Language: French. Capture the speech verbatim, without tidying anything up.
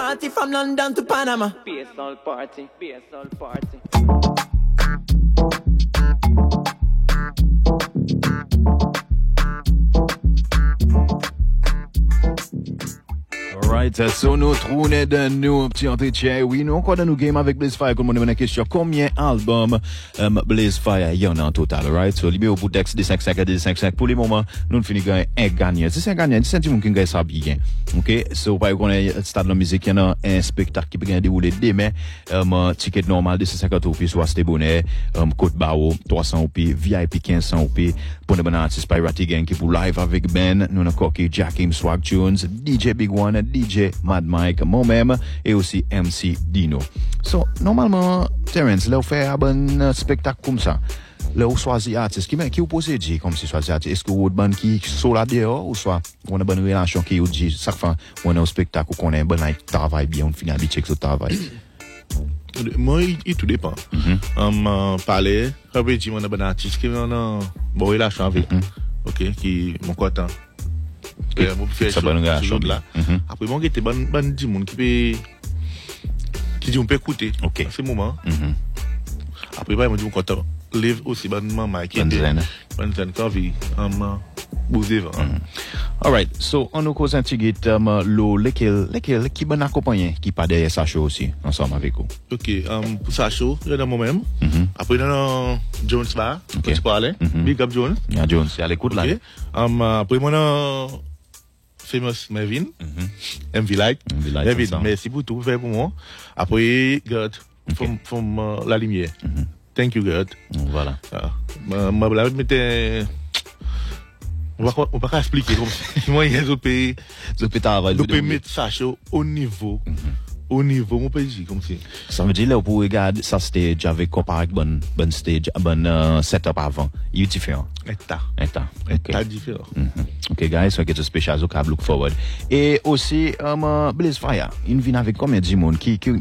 party from London to Panama. Bass all party, bass all party. Alright, so nous trouvons dans nous petit entretien. Oui, nous encore dans nous game avec Blaze Fire. Comme on demande la question, combien d'albums um, Blaze Fire y en a en total, right? So, libéré pour texte deux cinq cinq à deux cinq cinq. Pour le moment, nous finissons gagner un gagnant. Si c'est un gagnant, c'est un petit monde qui gagne ça bien. Ok? So, par exemple, on stade de la musique, il y a un spectacle qui peut gagner déroulé demain. Um, ticket normal deux cent cinquante roupies, soit c'était bonnet, um, Côte Barreau, trois cents roupies, V I P quinze cents roupies. Pour les bonnes artistes, Pirate Gang qui pour live avec Ben. Nous avons encore Jackim Swag Tunes, D J Big One, D J Mad Mike, moi-même, et aussi M C Dino. So, normalement, Terence, là, on fait un bon spectacle comme ça. Là, on choisit artiste. Qui, qui vous posez dit comme si choisit artiste? Est-ce que vous avez qui sont là dehors, ou soit, on a une bonne relation qui vous dit, chaque fois, on a un spectacle, qu'on a un bon travail bien, on finit à check ce travail? Moi, il tout dépend. On um, parlait, après, on a un bon artiste qui a une bonne relation avec, ok, qui, mon content. Okay. Okay. Ça bonne relation là. Mm-hmm. Après bon était bon bon du monde qui peut qui dit on peut écouter. OK. À ce moment. Mm-hmm. Après bah moi dit on content live aussi bon maman qui était bon zen quand vi um bouger va. All right. So on nous cause un petit git um, lo lequel lequel qui bon accompagné qui pas derrière sa show aussi ensemble avec vous. OK, um pour sa show, il y a moi-même. Mm-hmm. Après dans Jones bar, okay. tu parler. Mm-hmm. Big up Jones. Yeah, Jones, à l'écoute là. OK. Um après moi dans Famous Melvin, mm-hmm. M V Like, Melvin, merci pour tout fait pour moi. Après, God, from, from uh, la lumière. Mm-hmm. Thank you, God. Voilà. Ah, ma, ma blague m'était, on va, on va pas expliquer comme si moi, il y a d'autres pays, d'autres pays, d'autres pays mettre ça au niveau. Mm-hmm. Au niveau mon pays comme si ça veut dire là pour regarder ça stage avec comparé bon bon stage bon uh, setup avant il est différent état état état différent. Mm-hmm. OK guys, so get a special so can look forward et aussi um, uh, Blaze Fire il vient avec combien de monde qui qui